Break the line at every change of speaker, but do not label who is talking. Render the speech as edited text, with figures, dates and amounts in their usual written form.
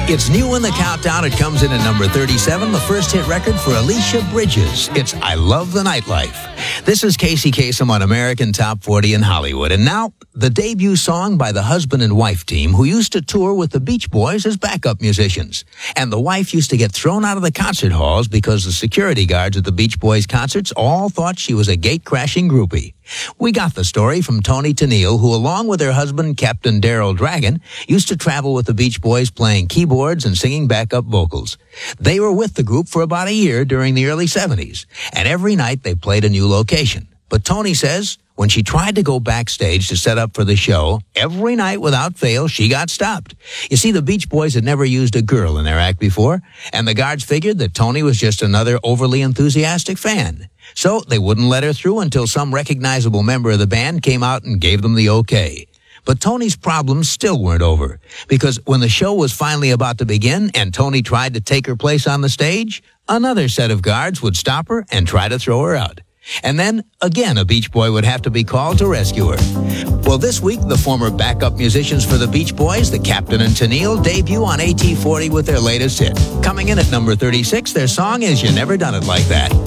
It's new in the countdown. It comes in at number 37, the first hit record for Alicia Bridges. It's I Love the Nightlife. This is Casey Kasem on American Top 40 in Hollywood. And now, the debut song by the husband and wife team who used to tour with the Beach Boys as backup musicians. And the wife used to get thrown out of the concert halls because the security guards at the Beach Boys concerts all thought she was a gate-crashing groupie. We got the story from Toni Tennille, who, along with her husband, Captain Daryl Dragon, used to travel with the Beach Boys playing keyboards and singing backup vocals. They were with the group for about a year during the early 70s, and every night they played a new location. But Toni says when she tried to go backstage to set up for the show, every night without fail, she got stopped. You see, the Beach Boys had never used a girl in their act before, and the guards figured that Toni was just another overly enthusiastic fan. So they wouldn't let her through until some recognizable member of the band came out and gave them the okay. But Toni's problems still weren't over, because when the show was finally about to begin and Toni tried to take her place on the stage, another set of guards would stop her and try to throw her out. And then, again, a Beach Boy would have to be called to rescue her. Well, this week, the former backup musicians for the Beach Boys, the Captain and Tennille, debut on AT40 with their latest hit. Coming in at number 36, their song is You Never Done It Like That.